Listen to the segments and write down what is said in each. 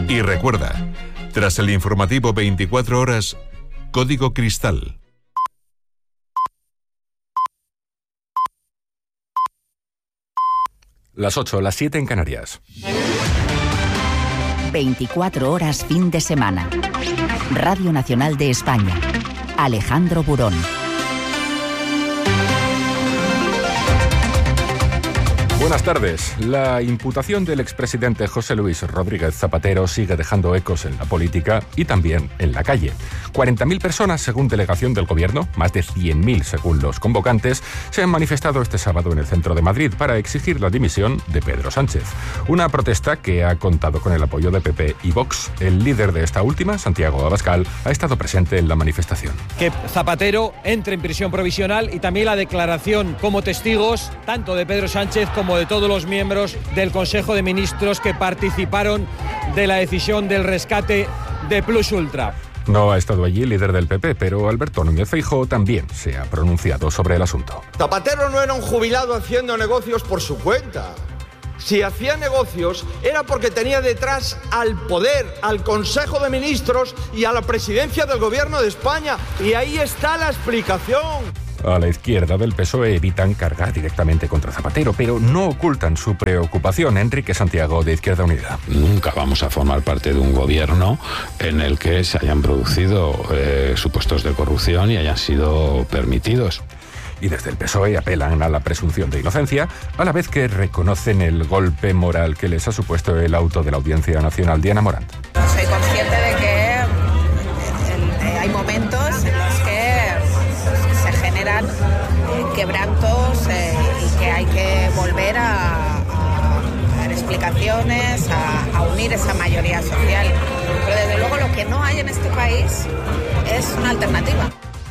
Y recuerda, tras el informativo 24 horas, Código Cristal. Las 8, las 7 en Canarias. 24 horas fin de semana. Radio Nacional de España. Alejandro Burón. Buenas tardes. La imputación del expresidente José Luis Rodríguez Zapatero sigue dejando ecos en la política y también en la calle. 40.000 personas, según delegación del Gobierno, más de 100.000 según los convocantes, se han manifestado este sábado en el centro de Madrid para exigir la dimisión de Pedro Sánchez. Una protesta que ha contado con el apoyo de PP y Vox. El líder de esta última, Santiago Abascal, ha estado presente en la manifestación. Que Zapatero entre en prisión provisional y también la declaración como testigos, tanto de Pedro Sánchez como de todos los miembros del Consejo de Ministros que participaron de la decisión del rescate de Plus Ultra. No ha estado allí el líder del PP, pero Alberto Núñez Feijóo también se ha pronunciado sobre el asunto. Zapatero no era un jubilado haciendo negocios por su cuenta. Si hacía negocios era porque tenía detrás al poder, al Consejo de Ministros y a la presidencia del Gobierno de España. Y ahí está la explicación. A la izquierda del PSOE evitan cargar directamente contra Zapatero, pero no ocultan su preocupación. Enrique Santiago, de Izquierda Unida. Nunca vamos a formar parte de un gobierno en el que se hayan producido supuestos de corrupción y hayan sido permitidos. Y desde el PSOE apelan a la presunción de inocencia, a la vez que reconocen el golpe moral que les ha supuesto el auto de la Audiencia Nacional. Diana Morant. Soy consciente de que hay momentos en los que se generan quebrantos y que hay que volver a dar explicaciones, a unir esa mayoría social. Pero desde luego lo que no hay en este país es una alternativa.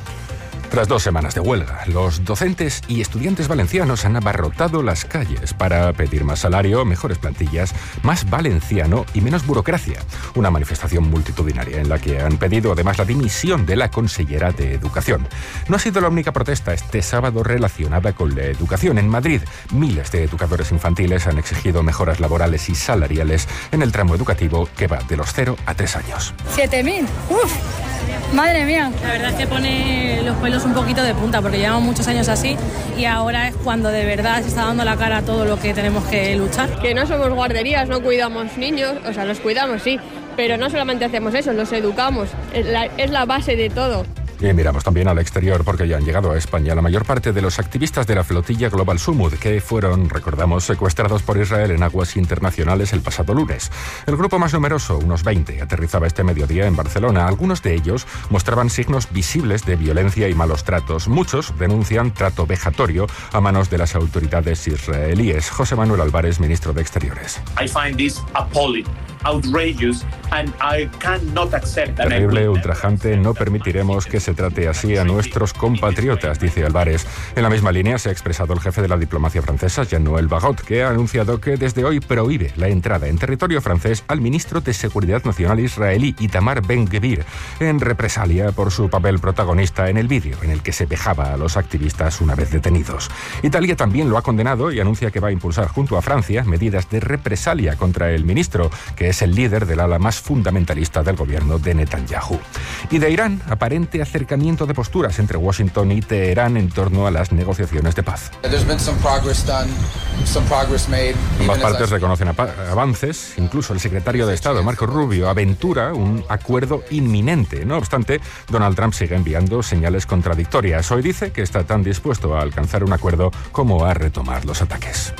Tras 2 semanas de huelga, los docentes y estudiantes valencianos han abarrotado las calles para pedir más salario, mejores plantillas, más valenciano y menos burocracia. Una manifestación multitudinaria en la que han pedido además la dimisión de la consellera de Educación. No ha sido la única protesta este sábado relacionada con la educación. En Madrid, miles de educadores infantiles han exigido mejoras laborales y salariales en el tramo educativo que va de los 0 a 3 años. 7.000. ¡Uf! Madre mía. La verdad es que pone los pelos un poquito de punta porque llevamos muchos años así y ahora es cuando de verdad se está dando la cara a todo lo que tenemos que luchar. Que no somos guarderías, no cuidamos niños, o sea, los cuidamos sí, pero no solamente hacemos eso, los educamos, es la base de todo. Y miramos también al exterior porque ya han llegado a España la mayor parte de los activistas de la flotilla Global Sumud que fueron, recordamos, secuestrados por Israel en aguas internacionales el pasado lunes. El grupo más numeroso, unos 20, aterrizaba este mediodía en Barcelona. Algunos de ellos mostraban signos visibles de violencia y malos tratos. Muchos denuncian trato vejatorio a manos de las autoridades israelíes. José Manuel Álvarez, ministro de Exteriores. I find this appalling, outrageous, and I cannot accept that. Terrible, ultrajante, no permitiremos que se trate así a nuestros compatriotas, dice Álvarez. En la misma línea se ha expresado el jefe de la diplomacia francesa, Jean-Noël Barrot, que ha anunciado que desde hoy prohíbe la entrada en territorio francés al ministro de Seguridad Nacional israelí, Itamar Ben-Gvir, en represalia por su papel protagonista en el vídeo en el que se vejaba a los activistas una vez detenidos. Italia también lo ha condenado y anuncia que va a impulsar junto a Francia medidas de represalia contra el ministro, que es el líder del ala más fundamentalista del gobierno de Netanyahu. Y de Irán, aparente acercamiento de posturas entre Washington y Teherán en torno a las negociaciones de paz. Ambas partes reconocen avances, incluso el secretario de Estado, Marco Rubio, aventura un acuerdo inminente. No obstante, Donald Trump sigue enviando señales contradictorias. Hoy dice que está tan dispuesto a alcanzar un acuerdo como a retomar los ataques.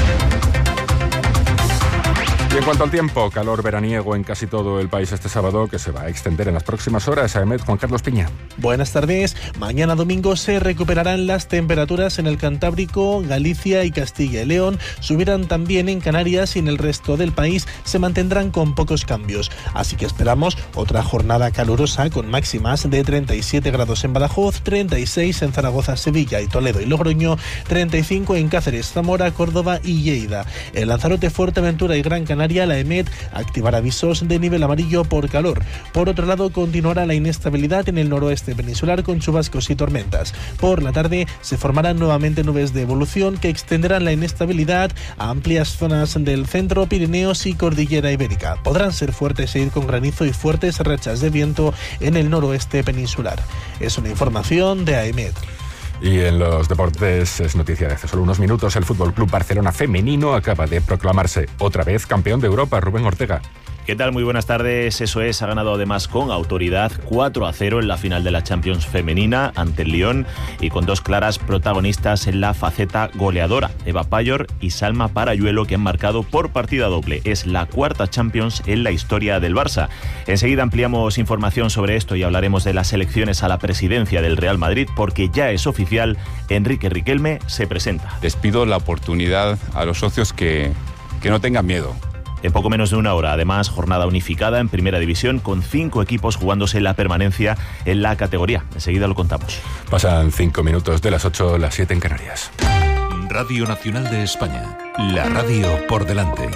Y en cuanto al tiempo, calor veraniego en casi todo el país este sábado, que se va a extender en las próximas horas. AEMET, Juan Carlos Piña. Buenas tardes. Mañana domingo se recuperarán las temperaturas en el Cantábrico, Galicia y Castilla y León. Subirán también en Canarias y en el resto del país se mantendrán con pocos cambios. Así que esperamos otra jornada calurosa con máximas de 37 grados en Badajoz, 36 en Zaragoza, Sevilla y Toledo y Logroño, 35 en Cáceres, Zamora, Córdoba y Lleida. En Lanzarote, Fuerteventura y Gran Canaria día, la EMET activará avisos de nivel amarillo por calor. Por otro lado, continuará la inestabilidad en el noroeste peninsular con chubascos y tormentas. Por la tarde se formarán nuevamente nubes de evolución que extenderán la inestabilidad a amplias zonas del centro, Pirineos y Cordillera Ibérica. Podrán ser fuertes e ir con granizo y fuertes rachas de viento en el noroeste peninsular. Es una información de AEMET. Y en los deportes es noticia de hace solo unos minutos. El Fútbol Club Barcelona femenino acaba de proclamarse otra vez campeón de Europa. Rubén Ortega. ¿Qué tal? Muy buenas tardes. Eso es, ha ganado además con autoridad 4-0 en la final de la Champions femenina ante el Lyon y con dos claras protagonistas en la faceta goleadora, Eva Payor y Salma Parayuelo, que han marcado por partida doble. Es la cuarta Champions en la historia del Barça. Enseguida ampliamos información sobre esto y hablaremos de las elecciones a la presidencia del Real Madrid, porque ya es oficial, Enrique Riquelme se presenta. Les pido la oportunidad a los socios que no tengan miedo. En poco menos de una hora, además, jornada unificada en Primera División con 5 equipos jugándose la permanencia en la categoría. Enseguida lo contamos. Pasan 5 minutos de las 8, las 7 en Canarias. Radio Nacional de España. La radio por delante.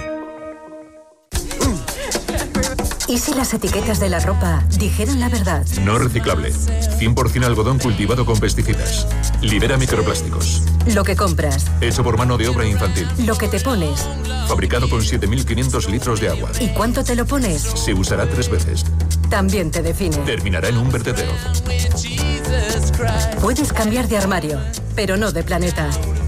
¿Y si las etiquetas de la ropa dijeran la verdad? No reciclable. 100% algodón cultivado con pesticidas. Libera microplásticos. Lo que compras. Hecho por mano de obra infantil. Lo que te pones. Fabricado con 7.500 litros de agua. ¿Y cuánto te lo pones? Se usará 3 veces. También te define. Terminará en un vertedero. Puedes cambiar de armario, pero no de planeta.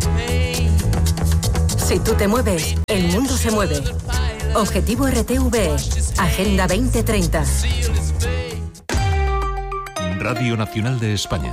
Si tú te mueves, el mundo se mueve. Objetivo RTV, Agenda 2030. Radio Nacional de España.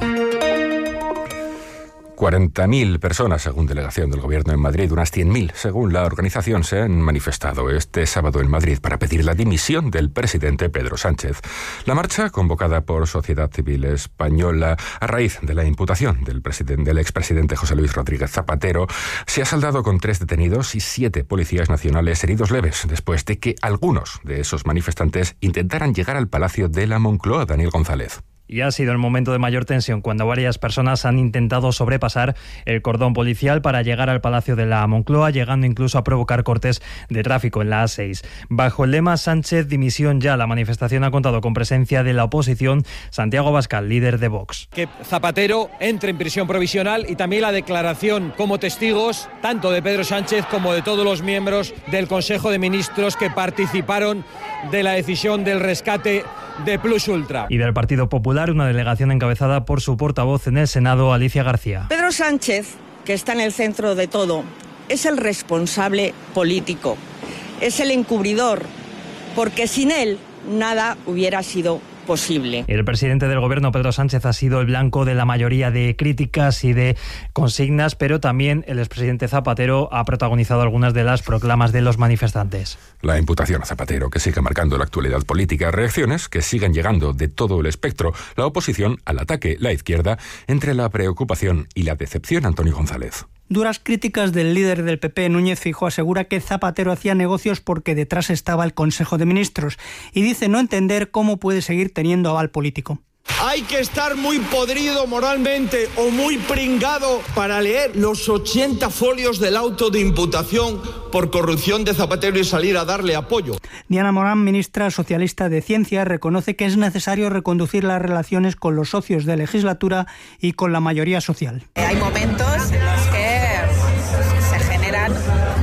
40.000 personas, según delegación del Gobierno en Madrid, unas 100.000, según la organización, se han manifestado este sábado en Madrid para pedir la dimisión del presidente Pedro Sánchez. La marcha, convocada por Sociedad Civil Española a raíz de la imputación del expresidente José Luis Rodríguez Zapatero, se ha saldado con 3 detenidos y 7 policías nacionales heridos leves, después de que algunos de esos manifestantes intentaran llegar al Palacio de la Moncloa. Daniel González. Y ha sido el momento de mayor tensión cuando varias personas han intentado sobrepasar el cordón policial para llegar al Palacio de la Moncloa, llegando incluso a provocar cortes de tráfico en la A6. Bajo el lema Sánchez dimisión ya, la manifestación ha contado con presencia de la oposición. Santiago Abascal, líder de Vox. Que Zapatero entre en prisión provisional y también la declaración como testigos tanto de Pedro Sánchez como de todos los miembros del Consejo de Ministros que participaron de la decisión del rescate de Plus Ultra. Y del Partido Popular, una delegación encabezada por su portavoz en el Senado, Alicia García. Pedro Sánchez, que está en el centro de todo, es el responsable político, es el encubridor, porque sin él nada hubiera sido posible. El presidente del Gobierno, Pedro Sánchez, ha sido el blanco de la mayoría de críticas y de consignas, pero también el expresidente Zapatero ha protagonizado algunas de las proclamas de los manifestantes. La imputación a Zapatero, que sigue marcando la actualidad política, reacciones que siguen llegando de todo el espectro, la oposición al ataque, la izquierda, entre la preocupación y la decepción. Antonio González. Duras críticas del líder del PP, Núñez Feijóo, asegura que Zapatero hacía negocios porque detrás estaba el Consejo de Ministros y dice no entender cómo puede seguir teniendo aval político. Hay que estar muy podrido moralmente o muy pringado para leer los 80 folios del auto de imputación por corrupción de Zapatero y salir a darle apoyo. Diana Morán, ministra socialista de Ciencia, reconoce que es necesario reconducir las relaciones con los socios de legislatura y con la mayoría social. Hay momentos en los que se generan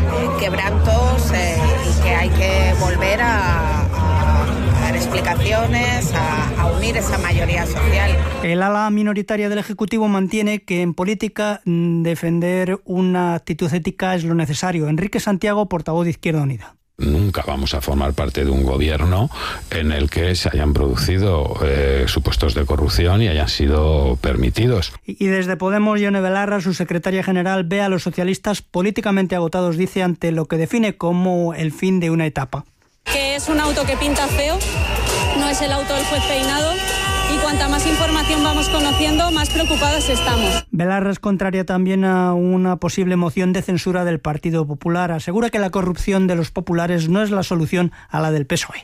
quebrantos y que hay que volver a dar explicaciones, a unir esa mayoría social. El ala minoritaria del Ejecutivo mantiene que en política defender una actitud ética es lo necesario. Enrique Santiago, portavoz de Izquierda Unida. Nunca vamos a formar parte de un gobierno en el que se hayan producido supuestos de corrupción y hayan sido permitidos. Y desde Podemos, Yone Belarra, su secretaria general, ve a los socialistas políticamente agotados, dice, ante lo que define como el fin de una etapa. Que es un auto que pinta feo, no es el auto del juez Peinado, y cuanta más información vamos conociendo, más preocupados estamos. Belarra es contraria también a una posible moción de censura del Partido Popular. Asegura que la corrupción de los populares no es la solución a la del PSOE.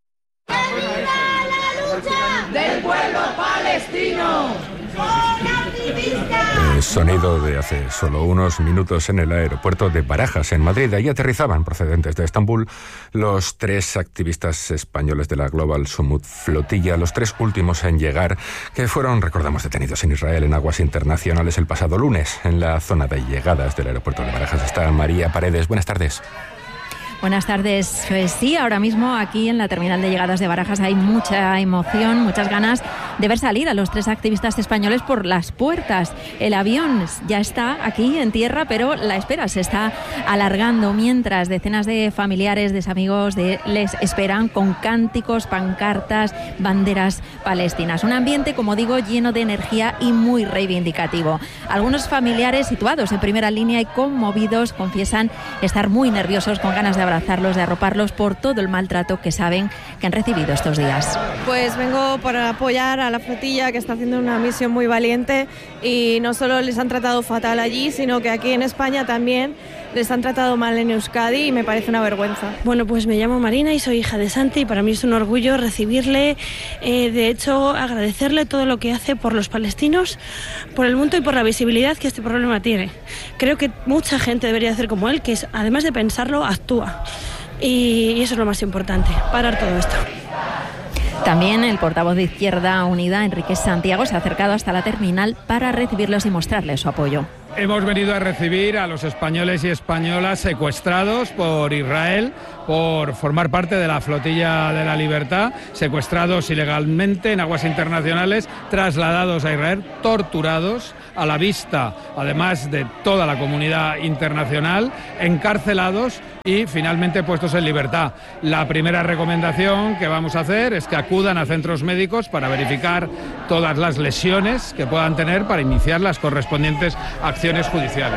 ¡Viva la lucha del pueblo palestino! Sonido de hace solo unos minutos en el aeropuerto de Barajas, en Madrid. Ahí aterrizaban, procedentes de Estambul, los 3 activistas españoles de la Global Summit Flotilla, los 3 últimos en llegar, que fueron, recordamos, detenidos en Israel en aguas internacionales el pasado lunes. En la zona de llegadas del aeropuerto de Barajas está María Paredes. Buenas tardes. Buenas tardes. Pues sí, ahora mismo aquí en la terminal de llegadas de Barajas hay mucha emoción, muchas ganas de ver salir a los 3 activistas españoles por las puertas. El avión ya está aquí en tierra, pero la espera se está alargando mientras decenas de familiares, de amigos les esperan con cánticos, pancartas, banderas palestinas. Un ambiente, como digo, lleno de energía y muy reivindicativo. Algunos familiares situados en primera línea y conmovidos confiesan estar muy nerviosos, con ganas de abrazarlos, de arroparlos por todo el maltrato que saben que han recibido estos días. Pues vengo para apoyar a la flotilla, que está haciendo una misión muy valiente, y no solo les han tratado fatal allí, sino que aquí en España también les han tratado mal en Euskadi, y me parece una vergüenza. Bueno, pues me llamo Marina y soy hija de Santi, y para mí es un orgullo recibirle, de hecho agradecerle todo lo que hace por los palestinos, por el mundo y por la visibilidad que este problema tiene. Creo que mucha gente debería hacer como él, que es, además de pensarlo, actúa. Y eso es lo más importante, parar todo esto. También el portavoz de Izquierda Unida, Enrique Santiago, se ha acercado hasta la terminal para recibirlos y mostrarles su apoyo. Hemos venido a recibir a los españoles y españolas secuestrados por Israel por formar parte de la Flotilla de la Libertad, secuestrados ilegalmente en aguas internacionales, trasladados a Israel, torturados a la vista, además de toda la comunidad internacional, encarcelados y finalmente puestos en libertad. La primera recomendación que vamos a hacer es que acudan a centros médicos para verificar todas las lesiones que puedan tener para iniciar las correspondientes acciones judiciales.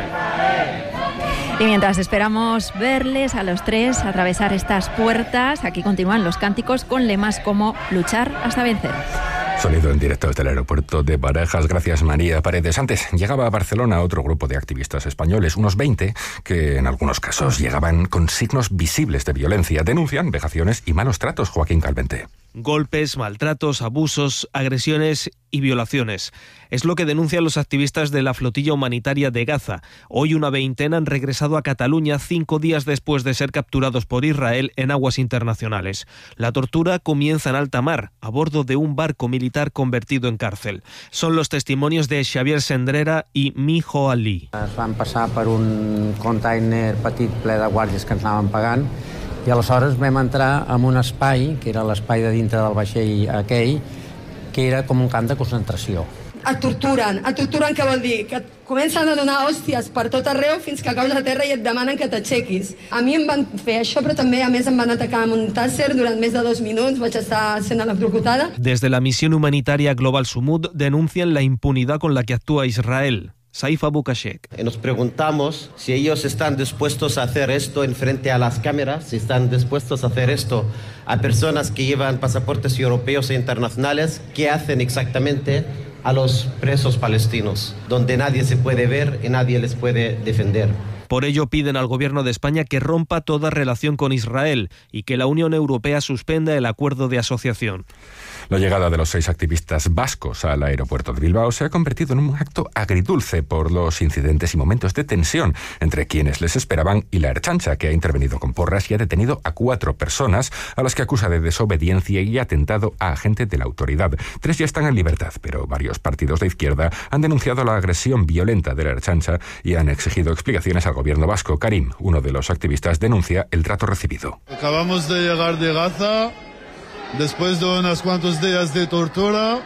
Y mientras esperamos verles a los 3 atravesar estas puertas, aquí continúan los cánticos con lemas como luchar hasta vencer. Sonido en directo desde el aeropuerto de Barajas. Gracias, María Paredes. Antes llegaba a Barcelona otro grupo de activistas españoles, unos 20, que en algunos casos llegaban con signos visibles de violencia. Denuncian vejaciones y malos tratos, Joaquín Calvente. Golpes, maltratos, abusos, agresiones y violaciones. Es lo que denuncian los activistas de la flotilla humanitaria de Gaza. Hoy una veintena han regresado a Cataluña 5 días después de ser capturados por Israel en aguas internacionales. La tortura comienza en alta mar, a bordo de un barco militar convertido en cárcel. Son los testimonios de Xavier Sendrera y Mijo Ali. Es van passar per un container petit ple de guàrdies que ens anaven pagant, i aleshores vam entrar en un espai, que era l'espai de dintre del vaixell aquell, que era com un camp de concentració. Et torturen què vol dir? Que et comencen a donar hòsties per tot arreu fins que caus a terra i et demanen que t'aixequis. A mi em van fer això, però també a més em van atacar amb un tàser durant més de 2 minuts, vaig estar sent electrocutada. Desde la misión humanitaria Global Summit denuncian la impunidad con la que actúa Israel. Saif Abu Kashek. Nos preguntamos si ellos están dispuestos a hacer esto en frente a las cámaras, si están dispuestos a hacer esto a personas que llevan pasaportes europeos e internacionales, ¿qué hacen exactamente a los presos palestinos, donde nadie se puede ver y nadie les puede defender? Por ello piden al gobierno de España que rompa toda relación con Israel y que la Unión Europea suspenda el acuerdo de asociación. La llegada de los 6 activistas vascos al aeropuerto de Bilbao se ha convertido en un acto agridulce por los incidentes y momentos de tensión entre quienes les esperaban y la Ertzaintza, que ha intervenido con porras y ha detenido a 4 personas a las que acusa de desobediencia y atentado a agentes de la autoridad. 3 ya están en libertad, pero varios partidos de izquierda han denunciado la agresión violenta de la Ertzaintza y han exigido explicaciones al gobierno vasco. Karim, uno de los activistas, denuncia el trato recibido. Acabamos de llegar de Gaza después de unos cuantos días de tortura.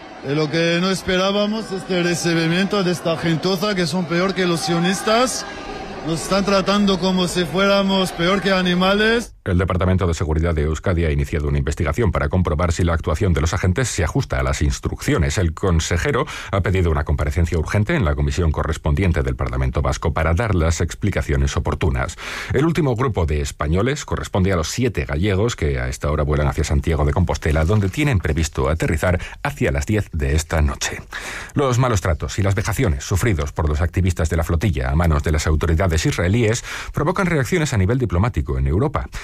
Lo que no esperábamos es el recibimiento de esta gentuza, que son peor que los sionistas. Nos están tratando como si fuéramos peor que animales. El Departamento de Seguridad de Euskadi ha iniciado una investigación para comprobar si la actuación de los agentes se ajusta a las instrucciones. El consejero ha pedido una comparecencia urgente en la comisión correspondiente del Parlamento Vasco para dar las explicaciones oportunas. El último grupo de españoles corresponde a los 7 gallegos que a esta hora vuelan hacia Santiago de Compostela, donde tienen previsto aterrizar hacia las 10 de esta noche. Los malos tratos y las vejaciones sufridos por los activistas de la flotilla a manos de las autoridades israelíes provocan reacciones a nivel diplomático en Europa.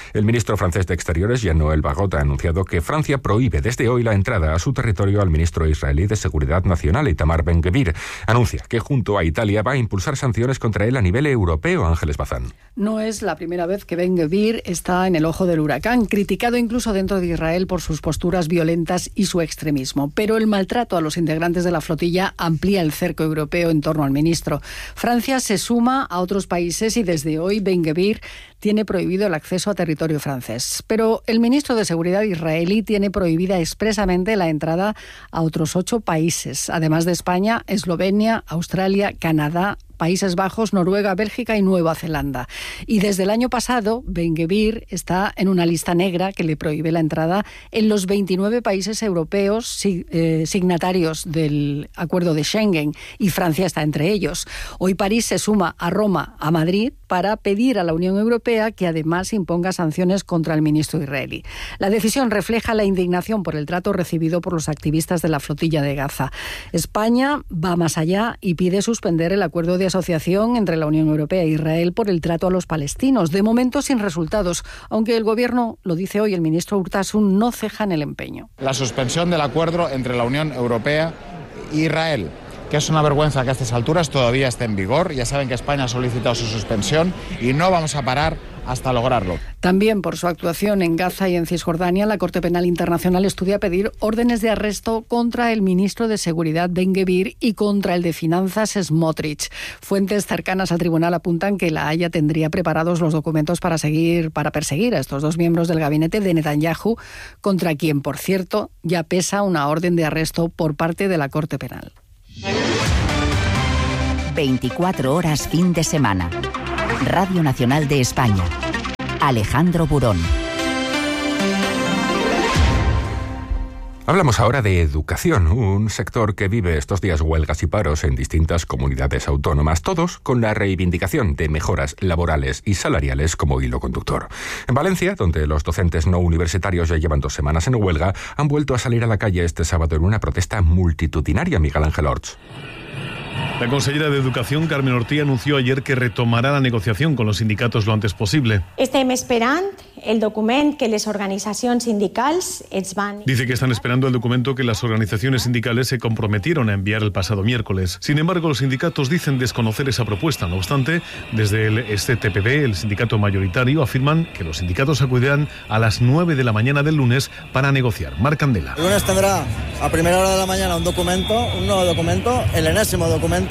El ministro francés de Exteriores, Jean-Noël Barrot, ha anunciado que Francia prohíbe desde hoy la entrada a su territorio al ministro israelí de Seguridad Nacional, Itamar Ben-Gvir. Anuncia que junto a Italia va a impulsar sanciones contra él a nivel europeo. Ángeles Bazán. No es la primera vez que Ben-Gvir está en el ojo del huracán, criticado incluso dentro de Israel por sus posturas violentas y su extremismo. Pero el maltrato a los integrantes de la flotilla amplía el cerco europeo en torno al ministro. Francia se suma a otros países y desde hoy Ben-Gvir tiene prohibido el acceso a territorio francés. Pero el ministro de Seguridad israelí tiene prohibida expresamente la entrada a otros 8 países, además de España, Eslovenia, Australia, Canadá, Países Bajos, Noruega, Bélgica y Nueva Zelanda. Y desde el año pasado, Ben-Gvir está en una lista negra que le prohíbe la entrada en los 29 países europeos signatarios del acuerdo de Schengen, y Francia está entre ellos. Hoy París se suma a Roma, a Madrid, para pedir a la Unión Europea que además imponga sanciones contra el ministro israelí. La decisión refleja la indignación por el trato recibido por los activistas de la flotilla de Gaza. España va más allá y pide suspender el acuerdo de asociación entre la Unión Europea e Israel por el trato a los palestinos, de momento sin resultados, aunque el Gobierno, lo dice hoy el ministro Urtasun, no ceja en el empeño. La suspensión del acuerdo entre la Unión Europea e Israel, que es una vergüenza que a estas alturas todavía esté en vigor. Ya saben que España ha solicitado su suspensión y no vamos a parar hasta lograrlo. También por su actuación en Gaza y en Cisjordania, la Corte Penal Internacional estudia pedir órdenes de arresto contra el ministro de Seguridad Ben-Gvir y contra el de Finanzas Smotrich. Fuentes cercanas al tribunal apuntan que La Haya tendría preparados los documentos para perseguir a estos 2 miembros del gabinete de Netanyahu, contra quien, por cierto, ya pesa una orden de arresto por parte de la Corte Penal. 24 horas fin de semana. Radio Nacional de España. Alejandro Burón. Hablamos ahora de educación, un sector que vive estos días huelgas y paros en distintas comunidades autónomas, todos con la reivindicación de mejoras laborales y salariales como hilo conductor. En Valencia, donde los docentes no universitarios ya llevan 2 semanas en huelga, han vuelto a salir a la calle este sábado en una protesta multitudinaria. Miguel Ángel Orts. La consellera de Educación, Carmen Ortí, anunció ayer que retomarà la negociación con los sindicatos lo antes posible. Estem esperant el document que les organizacions sindicals ens van... Dice que están esperando el documento que las organizaciones sindicales se comprometieron a enviar el pasado miércoles. Sin embargo, los sindicatos dicen desconocer esa propuesta. No obstante, desde el STPB, el sindicato mayoritario, afirman que los sindicatos acudirán a las 9 de la mañana del lunes para negociar. Marc Candela. El lunes tendrá a primera hora de la mañana un nuevo documento, el enésimo documento,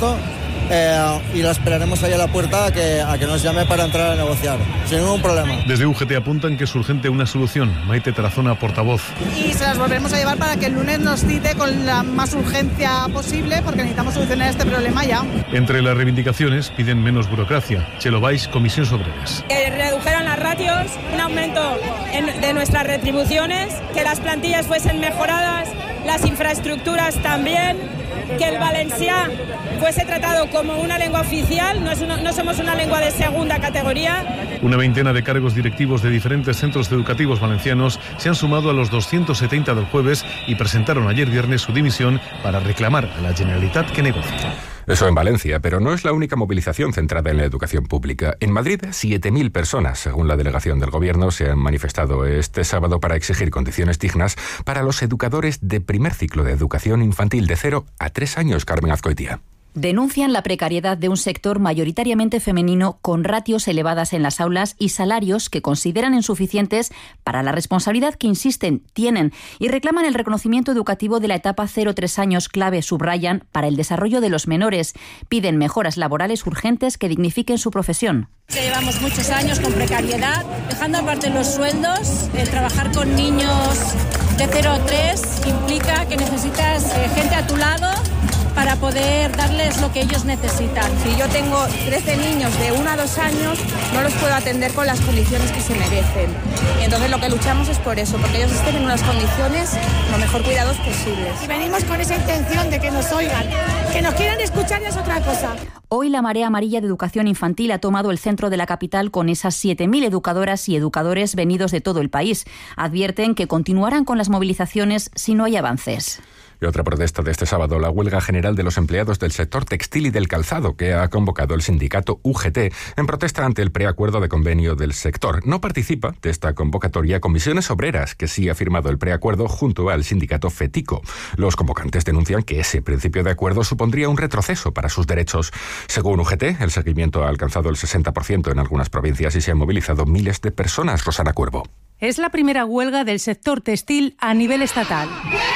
y la esperaremos ahí a la puerta a que nos llame para entrar a negociar, sin ningún problema. Desde UGT apuntan que es urgente una solución. Maite Tarazona, portavoz. Y se las volveremos a llevar para que el lunes nos cite con la más urgencia posible, porque necesitamos solucionar este problema ya. Entre las reivindicaciones piden menos burocracia. Chelo Valls, Comisiones Obreras. Que redujeran las ratios, un aumento de nuestras retribuciones, que las plantillas fuesen mejoradas, las infraestructuras también, que el valencià fuese tratado como una lengua oficial, no somos una lengua de segunda categoría. Una veintena de cargos directivos de diferentes centros educativos valencianos se han sumado a los 270 del jueves y presentaron ayer viernes su dimisión para reclamar a la Generalitat que negocie. Eso en Valencia, pero no es la única movilización centrada en la educación pública. En Madrid, 7.000 personas, según la delegación del Gobierno, se han manifestado este sábado para exigir condiciones dignas para los educadores de primer ciclo de educación infantil de 0 a 3 años. Carmen Azcoitia. Denuncian la precariedad de un sector mayoritariamente femenino con ratios elevadas en las aulas y salarios que consideran insuficientes para la responsabilidad que insisten tienen y reclaman el reconocimiento educativo de la etapa 0-3 años clave, subrayan, para el desarrollo de los menores. Piden mejoras laborales urgentes que dignifiquen su profesión. Llevamos muchos años con precariedad, dejando aparte los sueldos. El trabajar con niños de 0 a 3 implica que necesitas gente a tu lado para poder darles lo que ellos necesitan. Si yo tengo 13 niños de 1 a 2 años, no los puedo atender con las condiciones que se merecen. Y entonces lo que luchamos es por eso, porque ellos estén en unas condiciones lo mejor cuidados posibles. Y venimos con esa intención de que nos oigan, que nos quieran escuchar es otra cosa. Hoy la Marea Amarilla de Educación Infantil ha tomado el centro de la capital con esas 7.000 educadoras y educadores venidos de todo el país. Advierten que continuarán con las movilizaciones si no hay avances. Y otra protesta de este sábado, la huelga general de los empleados del sector textil y del calzado que ha convocado el sindicato UGT en protesta ante el preacuerdo de convenio del sector. No participa de esta convocatoria Comisiones Obreras, que sí ha firmado el preacuerdo junto al sindicato FETICO. Los convocantes denuncian que ese principio de acuerdo supondría un retroceso para sus derechos. Según UGT, el seguimiento ha alcanzado el 60% en algunas provincias y se han movilizado miles de personas. Rosana Cuervo. Es la primera huelga del sector textil a nivel estatal.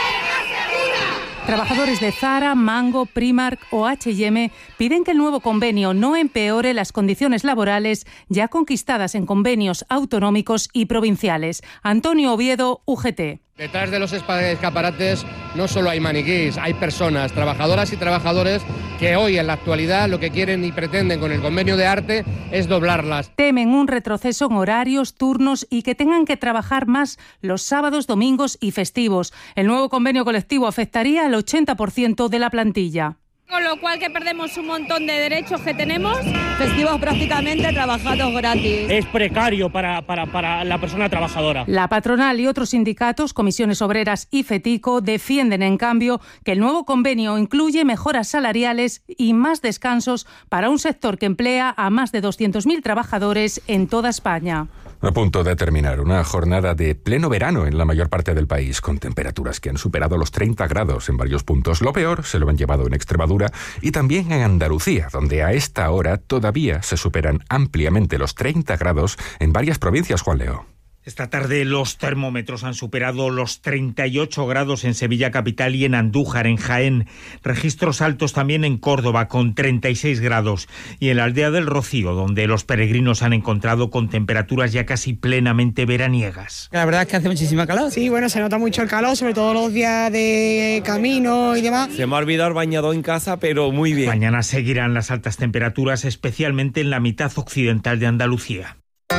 Trabajadores de Zara, Mango, Primark o H&M piden que el nuevo convenio no empeore las condiciones laborales ya conquistadas en convenios autonómicos y provinciales. Antonio Oviedo, UGT. Detrás de los escaparates no solo hay maniquís, hay personas, trabajadoras y trabajadores que hoy en la actualidad lo que quieren y pretenden con el convenio de arte es doblarlas. Temen un retroceso en horarios, turnos y que tengan que trabajar más los sábados, domingos y festivos. El nuevo convenio colectivo afectaría al 80% de la plantilla. Con lo cual que perdemos un montón de derechos que tenemos. Festivos prácticamente trabajados gratis. Es precario para la persona trabajadora. La patronal y otros sindicatos, Comisiones Obreras y FETICO, defienden en cambio que el nuevo convenio incluye mejoras salariales y más descansos para un sector que emplea a más de 200.000 trabajadores en toda España. A punto de terminar una jornada de pleno verano en la mayor parte del país, con temperaturas que han superado los 30 grados en varios puntos. Lo peor se lo han llevado en Extremadura y también en Andalucía, donde a esta hora todavía se superan ampliamente los 30 grados en varias provincias, Juan Leo. Esta tarde los termómetros han superado los 38 grados en Sevilla capital y en Andújar, en Jaén. Registros altos también en Córdoba, con 36 grados. Y en la aldea del Rocío, donde los peregrinos han encontrado con temperaturas ya casi plenamente veraniegas. La verdad es que hace muchísima calor. Sí, bueno, se nota mucho el calor, sobre todo los días de camino y demás. Se me ha olvidado el bañador en casa, pero muy bien. Mañana seguirán las altas temperaturas, especialmente en la mitad occidental de Andalucía.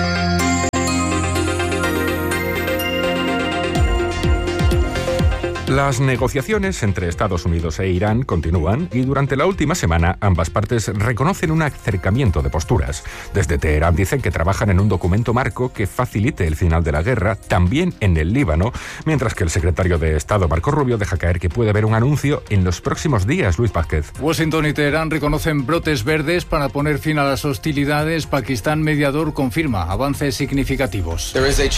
Las negociaciones entre Estados Unidos e Irán continúan y durante la última semana ambas partes reconocen un acercamiento de posturas. Desde Teherán dicen que trabajan en un documento marco que facilite el final de la guerra, también en el Líbano, mientras que el secretario de Estado, Marco Rubio, deja caer que puede haber un anuncio en los próximos días. Luis Vázquez. Washington y Teherán reconocen brotes verdes para poner fin a las hostilidades. Pakistán, mediador, confirma avances significativos.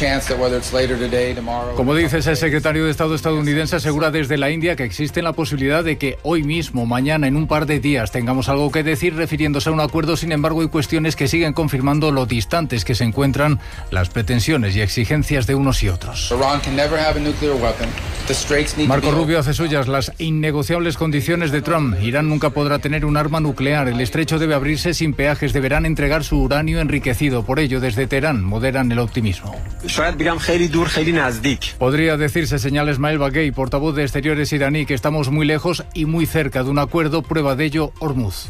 Como dice ese secretario de Estado estadounidense, asegura desde la India que existe la posibilidad de que hoy mismo, mañana, en un par de días, tengamos algo que decir refiriéndose a un acuerdo. Sin embargo, hay cuestiones que siguen confirmando lo distantes que se encuentran las pretensiones y exigencias de unos y otros. Marco Rubio hace suyas las innegociables condiciones de Trump. Irán nunca podrá tener un arma nuclear. El estrecho debe abrirse sin peajes. Deberán entregar su uranio enriquecido. Por ello, desde Teherán moderan el optimismo. Podría decirse, señala Ismail Baghei, portavoz de Exteriores iraní, que estamos muy lejos y muy cerca de un acuerdo. Prueba de ello, Hormuz.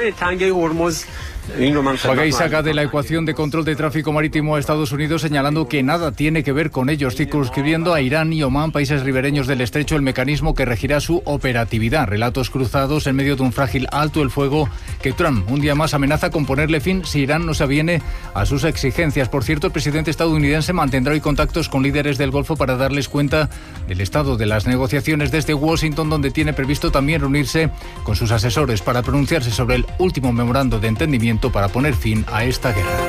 Baghei saca de la ecuación de control de tráfico marítimo a Estados Unidos, señalando que nada tiene que ver con ellos, circunscribiendo a Irán y Omán, países ribereños del estrecho, el mecanismo que regirá su operatividad. Relatos cruzados en medio de un frágil alto el fuego que Trump un día más amenaza con ponerle fin si Irán no se aviene a sus exigencias. Por cierto, el presidente estadounidense mantendrá hoy contactos con líderes del Golfo para darles cuenta del estado de las negociaciones desde Washington, donde tiene previsto también reunirse con sus asesores para pronunciarse sobre el último memorando de entendimiento para poner fin a esta guerra.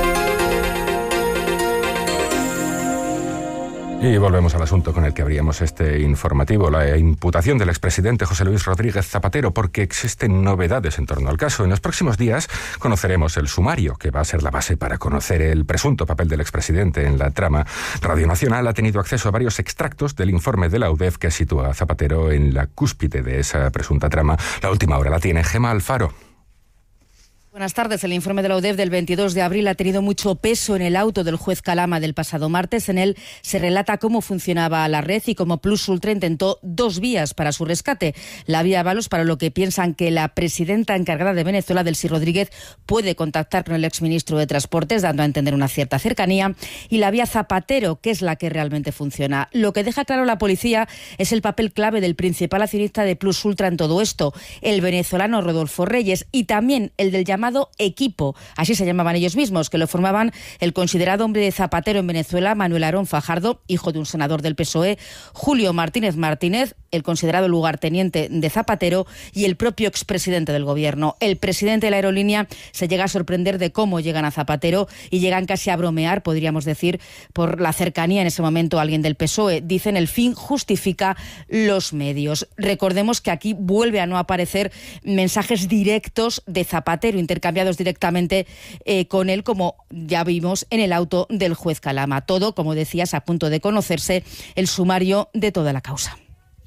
Y volvemos al asunto con el que abríamos este informativo, la imputación del expresidente José Luis Rodríguez Zapatero, porque existen novedades en torno al caso. En los próximos días conoceremos el sumario, que va a ser la base para conocer el presunto papel del expresidente en la trama. Radio Nacional ha tenido acceso a varios extractos del informe de la UDEF que sitúa a Zapatero en la cúspide de esa presunta trama. La última hora la tiene Gemma Alfaro. Buenas tardes. El informe de la UDEF del 22 de abril ha tenido mucho peso en el auto del juez Calama del pasado martes. En él se relata cómo funcionaba la red y cómo Plus Ultra intentó dos vías para su rescate. La vía Avalos, para lo que piensan que la presidenta encargada de Venezuela, Delcy Rodríguez, puede contactar con el exministro de Transportes, dando a entender una cierta cercanía, y la vía Zapatero, que es la que realmente funciona. Lo que deja claro la policía es el papel clave del principal accionista de Plus Ultra en todo esto, el venezolano Rodolfo Reyes, y también el del llamado llamado Equipo, así se llamaban ellos mismos, que lo formaban el considerado hombre de Zapatero en Venezuela, Manuel Aarón Fajardo, hijo de un senador del PSOE, Julio Martínez Martínez, el considerado lugarteniente de Zapatero, y el propio expresidente del gobierno. El presidente de la aerolínea se llega a sorprender de cómo llegan a Zapatero y llegan casi a bromear, podríamos decir, por la cercanía en ese momento a alguien del PSOE. Dicen, el fin justifica los medios. Recordemos que aquí vuelve a no aparecer mensajes directos de Zapatero, intercambiados directamente con él, como ya vimos en el auto del juez Calama. Todo, como decías, a punto de conocerse el sumario de toda la causa.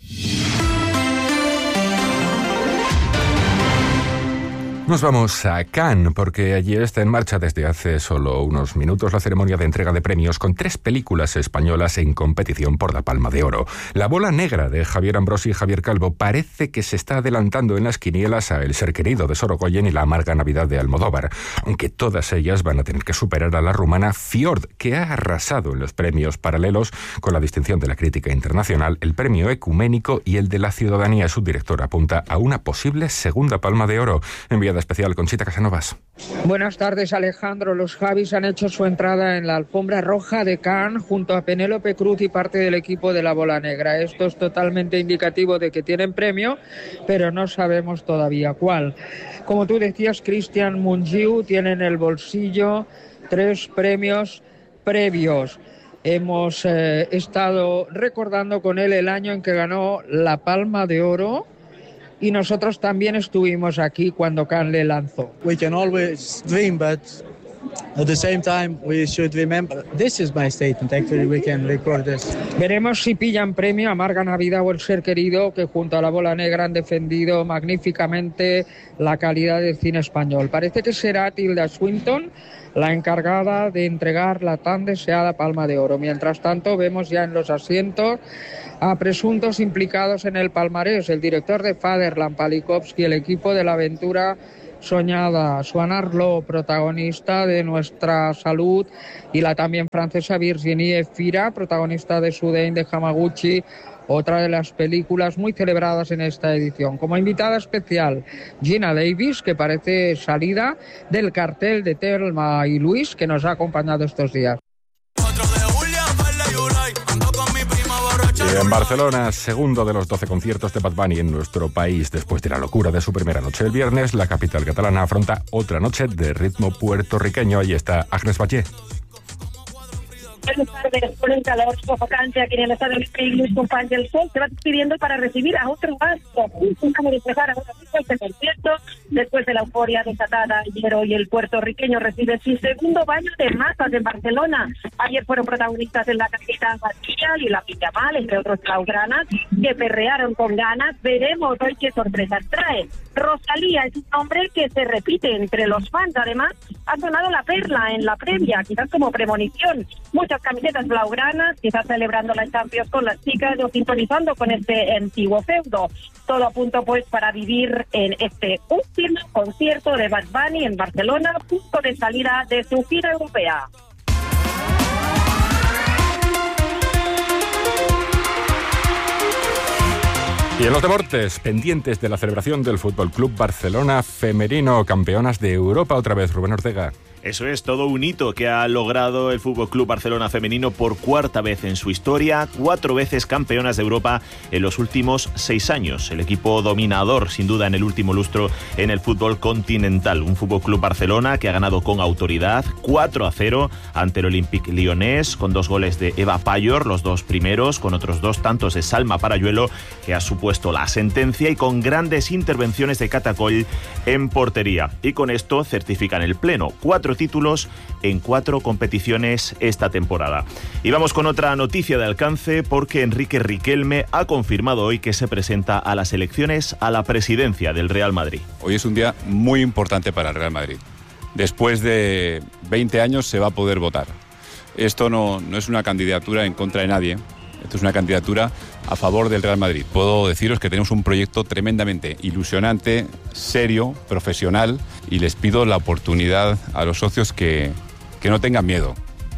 Nos vamos a Cannes, porque allí está en marcha desde hace solo unos minutos la ceremonia de entrega de premios con 3 películas españolas en competición por la Palma de Oro. La bola negra de Javier Ambrosi y Javier Calvo parece que se está adelantando en las quinielas a El ser querido de Sorogoyen y La amarga Navidad de Almodóvar, aunque todas ellas van a tener que superar a la rumana Fjord, que ha arrasado en los premios paralelos con la distinción de la crítica internacional, el premio ecuménico y el de la ciudadanía. Su director apunta a una posible segunda Palma de Oro. Enviada especial Conchita Casanovas. Buenas tardes, Alejandro. Los Javis han hecho su entrada en la alfombra roja de Cannes junto a Penélope Cruz y parte del equipo de la bola negra. Esto es totalmente indicativo de que tienen premio, pero no sabemos todavía cuál. Como tú decías, Christian Mungiu tiene en el bolsillo 3 premios previos. Hemos estado recordando con él el año en que ganó la Palma de Oro, y nosotros también estuvimos aquí cuando Cannes le lanzó. We can always dream, but at the same time we should remember this is my statement. Actually, we can record this. Veremos si pillan premio Amarga Navidad o El ser querido, que junto a la bola negra han defendido magníficamente la calidad del cine español. Parece que será Tilda Swinton la encargada de entregar la tan deseada Palma de Oro. Mientras tanto, vemos ya en los asientos a presuntos implicados en el palmarés: el director de Fatherland, Palikovsky, el equipo de la aventura soñada, Swan Arlo, protagonista de Nuestra Salud, y la también francesa Virginie Efira, protagonista de Soudain de Hamaguchi, otra de las películas muy celebradas en esta edición. Como invitada especial, Gina Davis, que parece salida del cartel de Thelma y Luis, que nos ha acompañado estos días. Y en Barcelona, segundo de los 12 conciertos de Bad Bunny en nuestro país. Después de la locura de su primera noche el viernes, la capital catalana afronta otra noche de ritmo puertorriqueño. Ahí está Agnes Valle. Buenas tardes. Con el calor sofocante aquí en el estadio Luis Companys del Sol se va despidiendo para recibir a otro gasto. Vamos a empezar ahora mismo este concierto. Después de la euforia desatada ayer, hoy el puertorriqueño recibe su segundo baño de masas en Barcelona. Ayer fueron protagonistas en la capital Batilla y la Pillamal, entre otros blaugranas, que perrearon con ganas. Veremos hoy qué sorpresas trae. Rosalía es un nombre que se repite entre los fans. Además, ha sonado la perla en la previa, quizás como premonición. Muchas camisetas blaugranas, quizás celebrando la Champions con las chicas o sintonizando con este antiguo feudo. Todo a punto pues para vivir en este último concierto de Bad Bunny en Barcelona, punto de salida de su gira europea. Y en los deportes, pendientes de la celebración del Fútbol Club Barcelona femenino, campeonas de Europa otra vez, Rubén Ortega. Eso es todo un hito que ha logrado el Fútbol Club Barcelona femenino por 4ª vez en su historia, 4 veces campeonas de Europa en los últimos 6 años. El equipo dominador, sin duda, en el último lustro en el fútbol continental. Un Fútbol Club Barcelona que ha ganado con autoridad 4-0 ante el Olympique Lyonnais, con 2 goles de Eva Payor, los 2 primeros, con otros 2 tantos de Salma Parayuelo, que ha supuesto la sentencia, y con grandes intervenciones de Catacoll en portería. Y con esto certifican el pleno. 4 títulos en 4 competiciones esta temporada. Y vamos con otra noticia de alcance, porque Enrique Riquelme ha confirmado hoy que se presenta a las elecciones a la presidencia del Real Madrid. Hoy es un día muy importante para el Real Madrid. Después de 20 años se va a poder votar. Esto no es una candidatura en contra de nadie. Esto es una candidatura a favor del Real Madrid. Puedo deciros que tenemos un proyecto tremendamente ilusionante, serio, profesional, y les pido la oportunidad a los socios que no tengan miedo.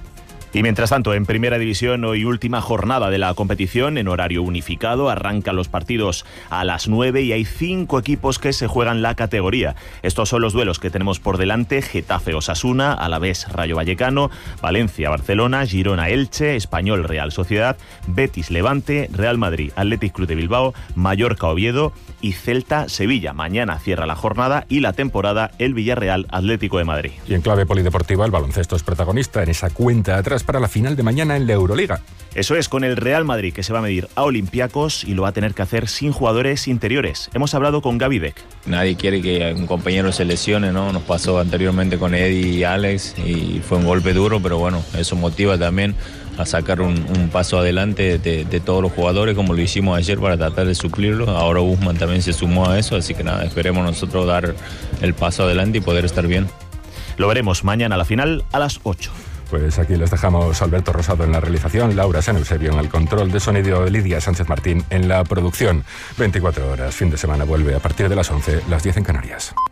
Y mientras tanto, en Primera División, hoy última jornada de la competición en horario unificado. Arrancan los partidos a las 9 y hay 5 equipos que se juegan la categoría. Estos son los duelos que tenemos por delante: Getafe-Osasuna, Alavés-Rayo Vallecano, Valencia-Barcelona, Girona-Elche, Español-Real Sociedad, Betis-Levante, Real Madrid-Athletic Club de Bilbao, Mallorca-Oviedo y Celta-Sevilla. Mañana cierra la jornada y la temporada el Villarreal-Atlético de Madrid. Y en clave polideportiva, el baloncesto es protagonista en esa cuenta atrás para la final de mañana en la Euroliga. Eso es, con el Real Madrid, que se va a medir a Olympiacos y lo va a tener que hacer sin jugadores interiores. Hemos hablado con Gaby Deck. Nadie quiere que un compañero se lesione, ¿no? Nos pasó anteriormente con Eddie y Alex y fue un golpe duro, pero bueno, eso motiva también a sacar un paso adelante de todos los jugadores, como lo hicimos ayer, para tratar de suplirlo. Ahora Guzmán también se sumó a eso, así que nada, esperemos nosotros dar el paso adelante y poder estar bien. Lo veremos mañana a la final a las 8. Pues aquí les dejamos. Alberto Rosado en la realización, Laura San Eusebio en el control de sonido, Lidia Sánchez Martín en la producción. 24 horas, fin de semana vuelve a partir de las 11, las 10 en Canarias.